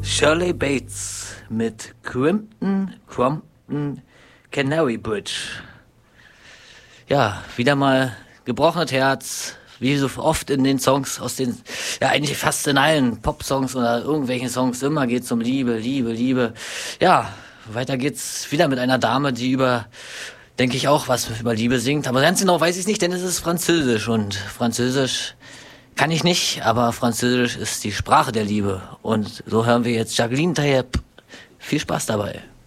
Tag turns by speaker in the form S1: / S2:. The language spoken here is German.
S1: Shirley Bates mit Crompton Canary Bridge. Ja, wieder mal gebrochenes Herz, wie so oft in den Songs aus den, ja eigentlich fast in allen Pop-Songs oder irgendwelchen Songs, immer geht's um Liebe, Liebe, Liebe. Ja, weiter geht's wieder mit einer Dame, die denke ich auch, was über Liebe singt. Aber ganz genau weiß ich es nicht, denn es ist Französisch und Französisch kann ich nicht, aber Französisch ist die Sprache der Liebe. Und so hören wir jetzt Jacqueline Tayeb. Viel Spaß dabei.